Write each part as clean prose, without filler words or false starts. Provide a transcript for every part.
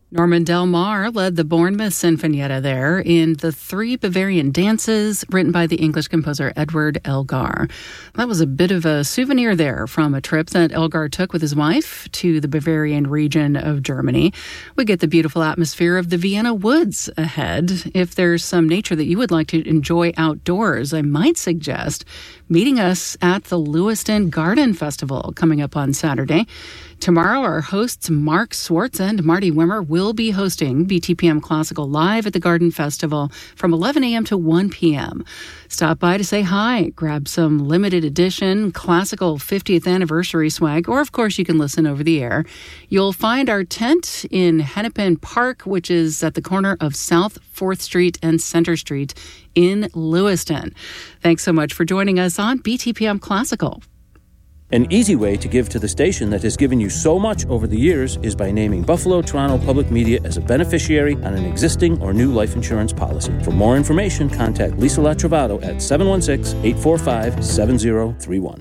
Norman Del Mar led the Bournemouth Sinfonietta there in the Three Bavarian Dances, written by the English composer Edward Elgar. That was a bit of a souvenir there from a trip that Elgar took with his wife to the Bavarian region of Germany. We get the beautiful atmosphere of the Vienna woods ahead. If there's some nature that you would like to enjoy outdoors, I might suggest meeting us at the Lewiston Garden Festival coming up on Saturday. Tomorrow, our hosts Mark Swartz and Marty Wimmer will be hosting BTPM Classical live at the Garden Festival from 11 a.m. to 1 p.m. Stop by to say hi, grab some limited edition classical 50th anniversary swag, or of course you can listen over the air. You'll find our tent in Hennepin Park, which is at the corner of South 4th Street and Center Street in Lewiston. Thanks so much for joining us on BTPM Classical. An easy way to give to the station that has given you so much over the years is by naming Buffalo Toronto Public Media as a beneficiary on an existing or new life insurance policy. For more information, contact Lisa Latrovato at 716-845-7031.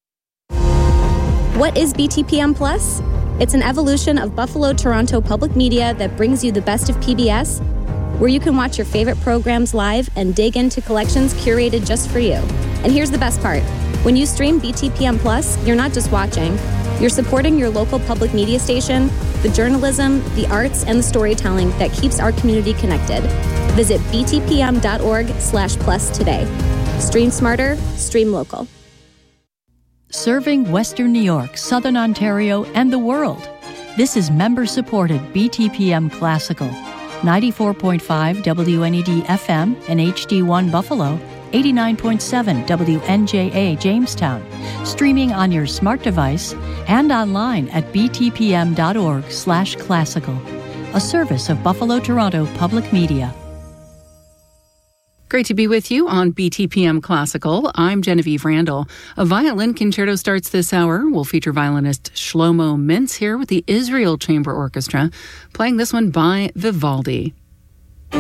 What is BTPM Plus? It's an evolution of Buffalo Toronto Public Media that brings you the best of PBS, where you can watch your favorite programs live and dig into collections curated just for you. And here's the best part. When you stream BTPM Plus, you're not just watching. You're supporting your local public media station, the journalism, the arts, and the storytelling that keeps our community connected. Visit btpm.org/plus today. Stream smarter, stream local. Serving Western New York, Southern Ontario, and the world. This is member-supported BTPM Classical. 94.5 WNED FM and HD1 Buffalo, 89.7 WNJA Jamestown, streaming on your smart device and online at btpm.org/classical, a service of Buffalo Toronto Public Media. Great to be with you on BTPM Classical. I'm Genevieve Randall. A violin concerto starts this hour. We'll feature violinist Shlomo Mintz here with the Israel Chamber Orchestra, playing this one by Vivaldi.